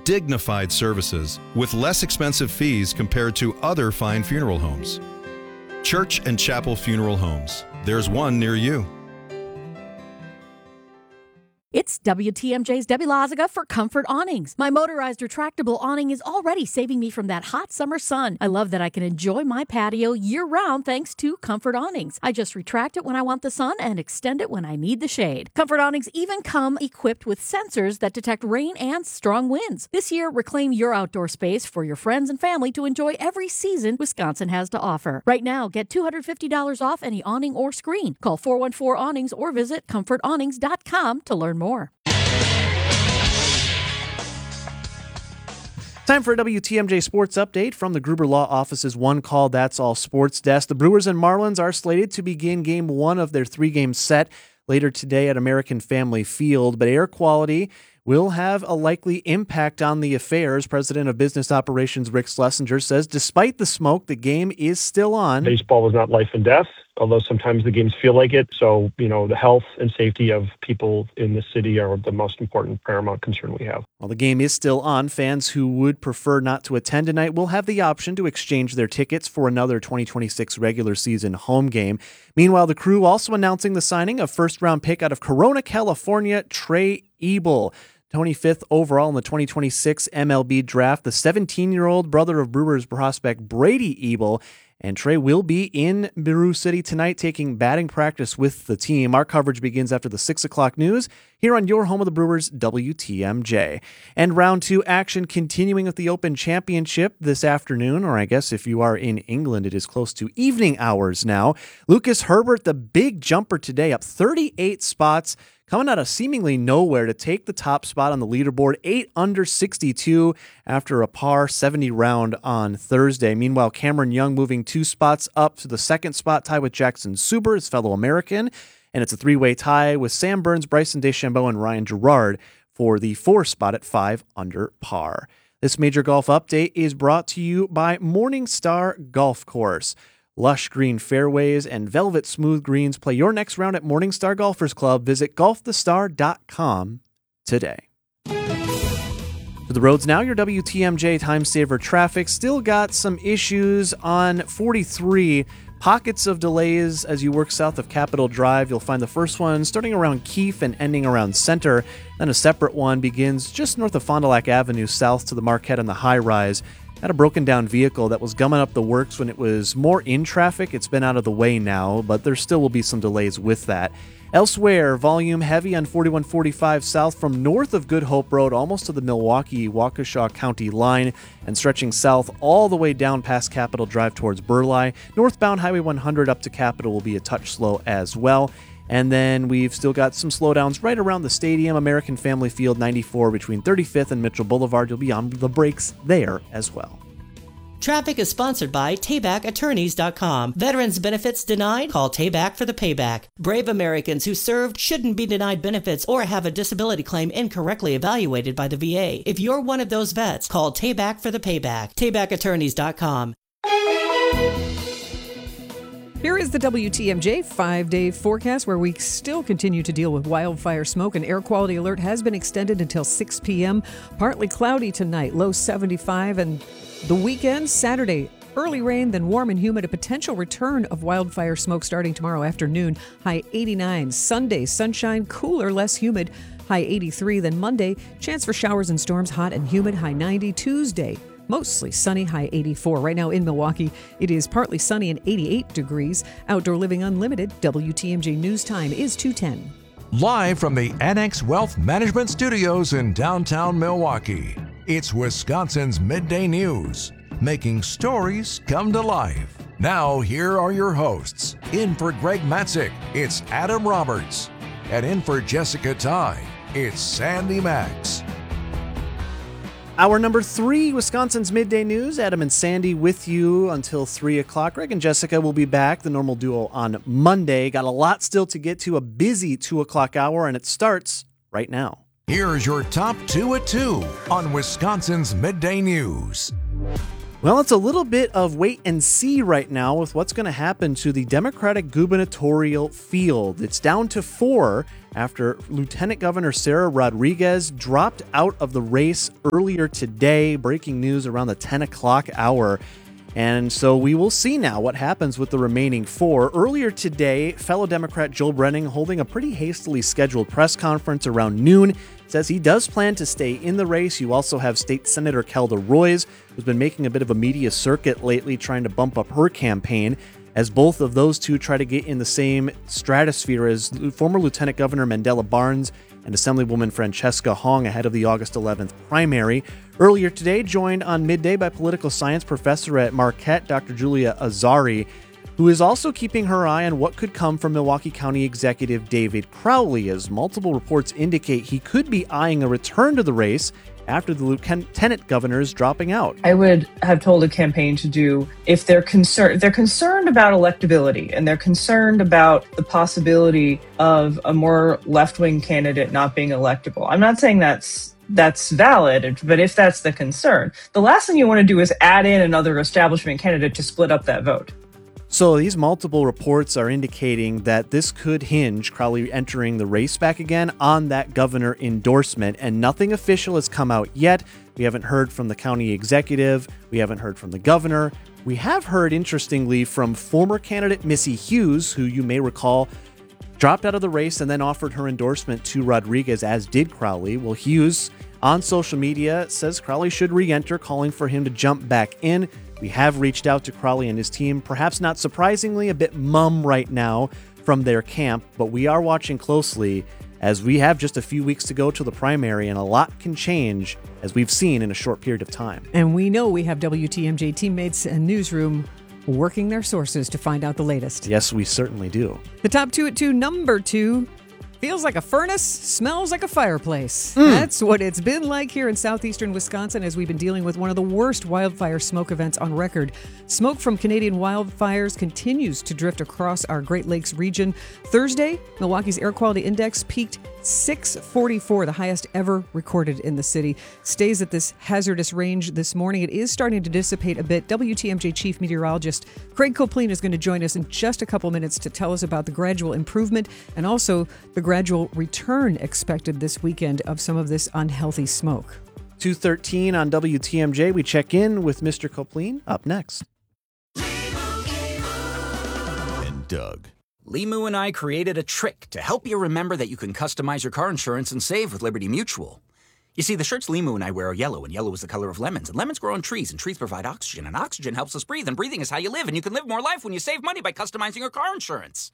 dignified services with less expensive fees compared to other fine funeral homes. Church and Chapel Funeral Homes. There's one near you. It's WTMJ's Debbie Loziga for Comfort Awnings. My motorized retractable awning is already saving me from that hot summer sun. I love that I can enjoy my patio year-round thanks to Comfort Awnings. I just retract it when I want the sun and extend it when I need the shade. Comfort Awnings even come equipped with sensors that detect rain and strong winds. This year, reclaim your outdoor space for your friends and family to enjoy every season Wisconsin has to offer. Right now, get $250 off any awning or screen. Call 414-AWNINGS or visit comfortawnings.com to learn more. Time for a WTMJ Sports Update from the Gruber Law Office's One Call That's All Sports Desk. The Brewers and Marlins are slated to begin Game 1 of their 3-game set later today at American Family Field, but air quality will have a likely impact on the affairs. President of Business Operations Rick Schlesinger says despite the smoke, the game is still on. Baseball is not life and death, although sometimes the games feel like it. So, the health and safety of people in the city are the most important paramount concern we have. While the game is still on, fans who would prefer not to attend tonight will have the option to exchange their tickets for another 2026 regular season home game. Meanwhile, the Crew also announcing the signing of first-round pick out of Corona, California, Trey Ebel. 25th overall in the 2026 MLB draft, the 17-year-old brother of Brewers prospect Brady Ebel. And Trey will be in Beru City tonight taking batting practice with the team. Our coverage begins after the 6 o'clock news here on your home of the Brewers, WTMJ. And round 2 action continuing with the Open Championship this afternoon, or I guess if you are in England, it is close to evening hours now. Lucas Herbert, the big jumper today, up 38 spots, coming out of seemingly nowhere to take the top spot on the leaderboard, 8 under 62 after a par 70 round on Thursday. Meanwhile, Cameron Young moving 2 spots up to the second spot, tied with Jackson Suber, his fellow American. And it's a 3-way tie with Sam Burns, Bryson DeChambeau, and Ryan Gerard for the 4th spot at 5 under par. This Major Golf Update is brought to you by Morningstar Golf Course. Lush green fairways and velvet smooth greens. Play your next round at Morningstar Golfers Club. Visit golfthestar.com today. To the roads now, your WTMJ Time Saver traffic. Still got some issues on 43. Pockets of delays as you work south of Capitol Drive. You'll find the first one starting around Keefe and ending around Center. Then a separate one begins just north of Fond du Lac Avenue south to the Marquette and the High Rise. Had a broken down vehicle that was gumming up the works when it was more in traffic. It's been out of the way now, but there still will be some delays with that. Elsewhere, volume heavy on 4145 south from north of Good Hope Road almost to the Milwaukee-Waukesha County line and stretching south all the way down past Capitol Drive towards Burleigh. Northbound Highway 100 up to Capitol will be a touch slow as well. And then we've still got some slowdowns right around the stadium, American Family Field 94 between 35th and Mitchell Boulevard. You'll be on the brakes there as well. Traffic is sponsored by TaybackAttorneys.com. Veterans benefits denied? Call Tayback for the payback. Brave Americans who served shouldn't be denied benefits or have a disability claim incorrectly evaluated by the VA. If you're one of those vets, call Tayback for the payback. TaybackAttorneys.com. Here is the WTMJ 5-day forecast where we still continue to deal with wildfire smoke. An air quality alert has been extended until 6 p.m. Partly cloudy tonight, low 75. And the weekend, Saturday, early rain, then warm and humid. A potential return of wildfire smoke starting tomorrow afternoon, high 89. Sunday, sunshine, cooler, less humid, high 83. Then Monday, chance for showers and storms, hot and humid, high 90. Tuesday, mostly sunny, high 84. Right now in Milwaukee, it is partly sunny and 88 degrees. Outdoor Living Unlimited, WTMJ News Time is 2:10. Live from the Annex Wealth Management Studios in downtown Milwaukee, it's Wisconsin's Midday News, making stories come to life. Now, here are your hosts. In for Greg Matzik, it's Adam Roberts. And in for Jessica Ty, it's Sandy Max. Hour number 3, Wisconsin's Midday News. Adam and Sandy with you until 3 o'clock. Greg and Jessica will be back, the normal duo, on Monday. Got a lot still to get to, a busy 2 o'clock hour, and it starts right now. Here's your top 2 at 2 on Wisconsin's Midday News. Well, it's a little bit of wait and see right now with what's going to happen to the Democratic gubernatorial field. It's down to 4 after Lieutenant Governor Sarah Rodriguez dropped out of the race earlier today. Breaking news around the 10 o'clock hour. And so we will see now what happens with the remaining 4. Earlier today, fellow Democrat Joel Brenning, holding a pretty hastily scheduled press conference around noon, says he does plan to stay in the race. You also have State Senator Kelda Roys, who's been making a bit of a media circuit lately, trying to bump up her campaign, as both of those two try to get in the same stratosphere as former Lieutenant Governor Mandela Barnes and Assemblywoman Francesca Hong ahead of the August 11th primary. Earlier today, joined on midday by political science professor at Marquette, Dr. Julia Azari, who is also keeping her eye on what could come from Milwaukee County Executive David Crowley, as multiple reports indicate he could be eyeing a return to the race after the lieutenant governor's dropping out. I would have told a campaign to do, if they're concerned about electability and they're concerned about the possibility of a more left-wing candidate not being electable. I'm not saying that's valid, but if that's the concern, the last thing you want to do is add in another establishment candidate to split up that vote. So these multiple reports are indicating that this could hinge, Crowley entering the race back again, on that governor endorsement, and nothing official has come out yet. We haven't heard from the county executive. We haven't heard from the governor. We have heard, interestingly, from former candidate Missy Hughes, who you may recall dropped out of the race and then offered her endorsement to Rodriguez, as did Crowley. Well, Hughes on social media says Crowley should re-enter, calling for him to jump back in. We have reached out to Crowley and his team, perhaps not surprisingly, a bit mum right now from their camp, but we are watching closely as we have just a few weeks to go to the primary, and a lot can change, as we've seen in a short period of time. And we know we have WTMJ teammates and newsroom working their sources to find out the latest. Yes, we certainly do. The top 2 at 2, number 2. Feels like a furnace, smells like a fireplace. That's what it's been like here in southeastern Wisconsin as we've been dealing with one of the worst wildfire smoke events on record. Smoke from Canadian wildfires continues to drift across our Great Lakes region. Thursday, Milwaukee's air quality index peaked 644, the highest ever recorded in the city. Stays at this hazardous range this morning. It is starting to dissipate a bit. WTMJ Chief Meteorologist Craig Copleen is going to join us in just a couple minutes to tell us about the gradual improvement and also the gradual return expected this weekend of some of this unhealthy smoke. 2:13 on WTMJ. We check in with Mr. Copleen up next. And Doug. Limu and I created a trick to help you remember that you can customize your car insurance and save with Liberty Mutual. You see, the shirts Limu and I wear are yellow, and yellow is the color of lemons, and lemons grow on trees, and trees provide oxygen, and oxygen helps us breathe, and breathing is how you live, and you can live more life when you save money by customizing your car insurance.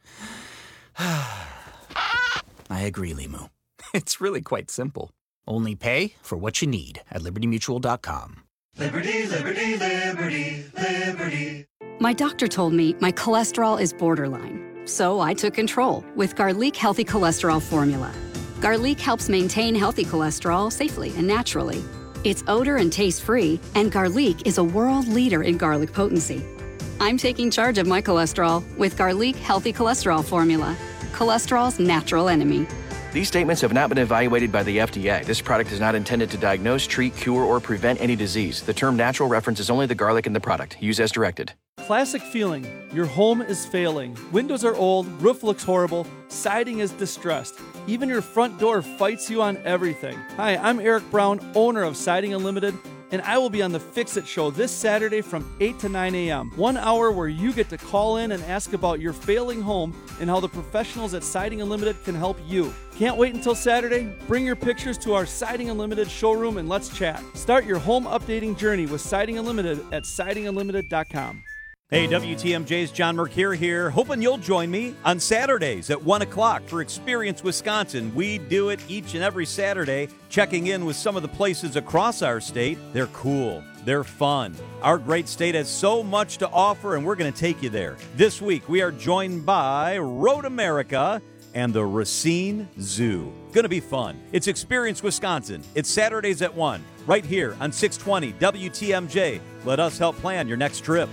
I agree, Limu. It's really quite simple. Only pay for what you need at LibertyMutual.com. Liberty, liberty, liberty, liberty. My doctor told me my cholesterol is borderline. So I took control with Garlic Healthy Cholesterol Formula. Garlic helps maintain healthy cholesterol safely and naturally. It's odor and taste-free, and Garlic is a world leader in garlic potency. I'm taking charge of my cholesterol with Garlic Healthy Cholesterol Formula, cholesterol's natural enemy. These statements have not been evaluated by the FDA. This product is not intended to diagnose, treat, cure, or prevent any disease. The term natural references only the garlic in the product. Use as directed. Classic feeling. Your home is failing. Windows are old, roof looks horrible, siding is distressed. Even your front door fights you on everything. Hi, I'm Eric Brown, owner of Siding Unlimited, and I will be on the Fix It Show this Saturday from 8 to 9 a.m. 1 hour where you get to call in and ask about your failing home and how the professionals at Siding Unlimited can help you. Can't wait until Saturday? Bring your pictures to our Siding Unlimited showroom and let's chat. Start your home updating journey with Siding Unlimited at sidingunlimited.com. Hey, WTMJ's John Mercure here, hoping you'll join me on Saturdays at 1 o'clock for Experience Wisconsin. We do it each and every Saturday, checking in with some of the places across our state. They're cool. They're fun. Our great state has so much to offer, and we're going to take you there. This week, we are joined by Road America and the Racine Zoo. Going to be fun. It's Experience Wisconsin. It's Saturdays at 1, right here on 620 WTMJ. Let us help plan your next trip.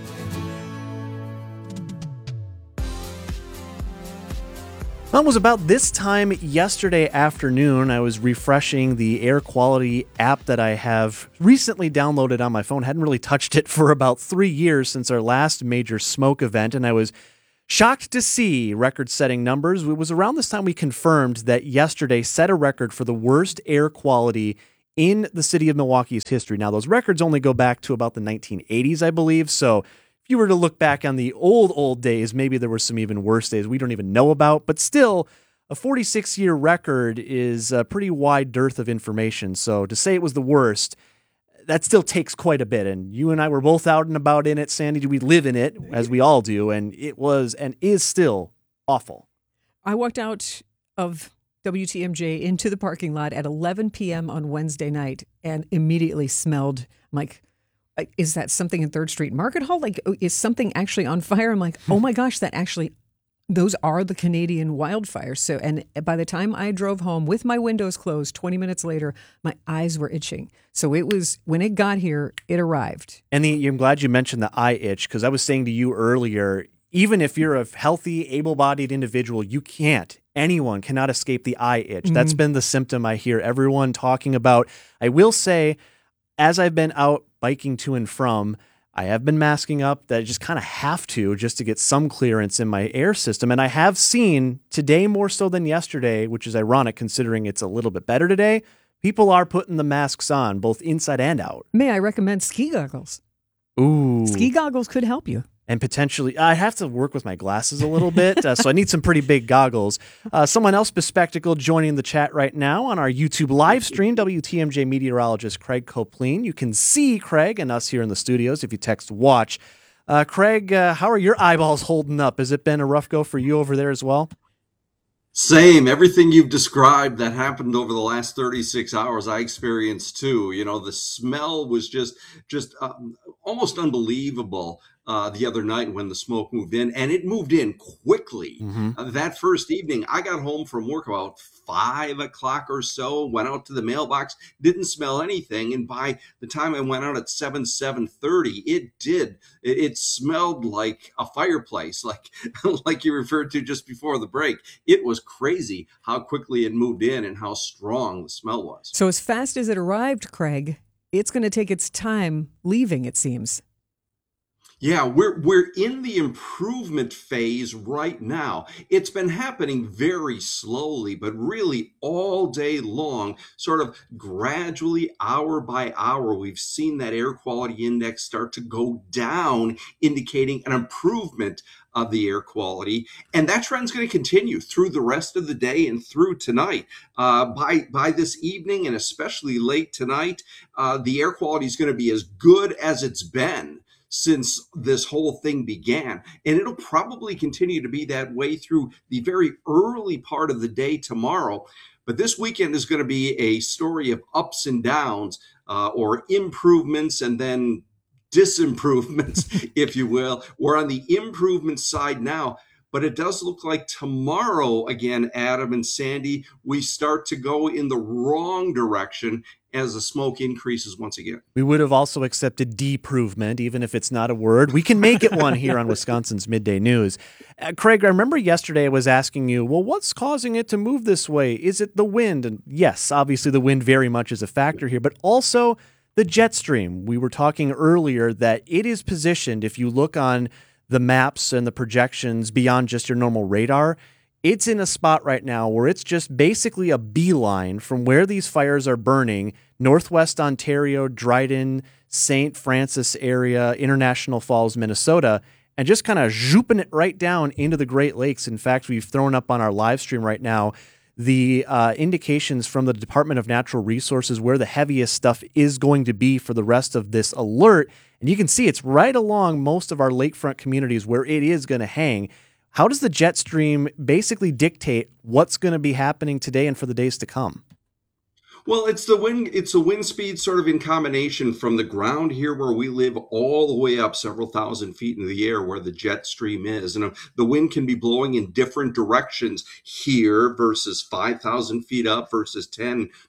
Well, it was about this time yesterday afternoon. I was refreshing the air quality app that I have recently downloaded on my phone. Hadn't really touched it for about 3 years since our last major smoke event, and I was shocked to see record-setting numbers. It was around this time we confirmed that yesterday set a record for the worst air quality in the city of Milwaukee's history. Now, those records only go back to about the 1980s, I believe, so if you were to look back on the old days, maybe there were some even worse days we don't even know about, but still, a 46-year record is a pretty wide dearth of information, so to say it was the worst, that still takes quite a bit, and you and I were both out and about in it, Sandy. We live in it, as we all do, and it was and is still awful. I walked out of WTMJ into the parking lot at 11 p.m. on Wednesday night and immediately smelled, I'm like, is that something in 3rd Street Market Hall? Like, is something actually on fire? I'm like, oh my gosh, those are the Canadian wildfires. So, and by the time I drove home with my windows closed, 20 minutes later, my eyes were itching. So it was, when it got here, it arrived. And I'm glad you mentioned the eye itch, because I was saying to you earlier, even if you're a healthy, able-bodied individual, anyone cannot escape the eye itch. Mm-hmm. That's been the symptom I hear everyone talking about. I will say, as I've been out biking to and from, I have been masking up, that I just kind of have to, just to get some clearance in my air system. And I have seen today more so than yesterday, which is ironic considering it's a little bit better today. People are putting the masks on, both inside and out. May I recommend ski goggles? Ooh. Ski goggles could help you. And potentially, I have to work with my glasses a little bit, so I need some pretty big goggles. Someone else bespectacled joining the chat right now on our YouTube live stream, WTMJ meteorologist Craig Copleen. You can see Craig and us here in the studios if you text WATCH. Craig, how are your eyeballs holding up? Has it been a rough go for you over there as well? Same. Everything you've described that happened over the last 36 hours, I experienced too. You know, the smell was just almost unbelievable the other night when the smoke moved in, and it moved in quickly. Mm-hmm. That first evening, I got home from work about 5 o'clock or so, went out to the mailbox, didn't smell anything. And by the time I went out at 7:30, it smelled like a fireplace, like you referred to just before the break. It was crazy how quickly it moved in and how strong the smell was. So as fast as it arrived, Craig, it's going to take its time leaving, it seems. Yeah, we're in the improvement phase right now. It's been happening very slowly, but really all day long, sort of gradually, hour by hour, we've seen that air quality index start to go down, indicating an improvement of the air quality. And that trend's going to continue through the rest of the day and through tonight. By this evening, and especially late tonight, the air quality is going to be as good as it's been since this whole thing began. And it'll probably continue to be that way through the very early part of the day tomorrow. But this weekend is going to be a story of ups and downs, or improvements and then disimprovements, if you will. We're on the improvement side now, but it does look like tomorrow, again, Adam and Sandy, we start to go in the wrong direction as the smoke increases once again. We would have also accepted deprovement, even if it's not a word. We can make it one here on Wisconsin's Midday News. Craig, I remember yesterday I was asking you, well, what's causing it to move this way? Is it the wind? And yes, obviously the wind very much is a factor here, but also the jet stream. We were talking earlier that it is positioned, if you look on the maps and the projections beyond just your normal radar, it's in a spot right now where it's just basically a beeline from where these fires are burning, Northwest Ontario, Dryden, St. Francis area, International Falls, Minnesota, and just kind of zooping it right down into the Great Lakes. In fact, we've thrown up on our live stream right now the indications from the Department of Natural Resources where the heaviest stuff is going to be for the rest of this alert. And you can see it's right along most of our lakefront communities where it is going to hang. How does the jet stream basically dictate what's going to be happening today and for the days to come? Well, it's the wind. It's a wind speed sort of in combination from the ground here where we live all the way up several thousand feet into the air where the jet stream is. And the wind can be blowing in different directions here versus 5,000 feet up versus 10,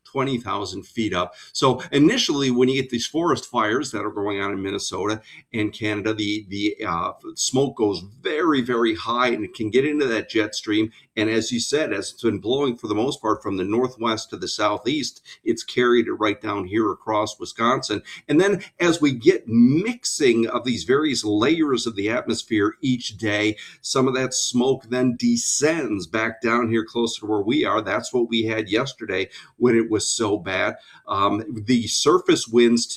20,000 feet up. So initially, when you get these forest fires that are going on in Minnesota and Canada, the smoke goes very, very high, and it can get into that jet stream. And as you said, as it's been blowing for the most part from the northwest to the southeast, it's carried it right down here across Wisconsin. And then as we get mixing of these various layers of the atmosphere each day, some of that smoke then descends back down here closer to where we are. That's what we had yesterday when it was so bad. The surface winds